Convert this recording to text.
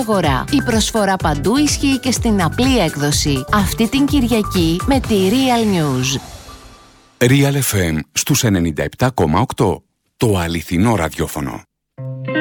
αγορά. Η προσφορά παντού ισχύει και στην απλή έκδοση. Αυτή την Κυριακή με τη Real News. Real FM στους 97,8. Το αληθινό ραδιόφωνο.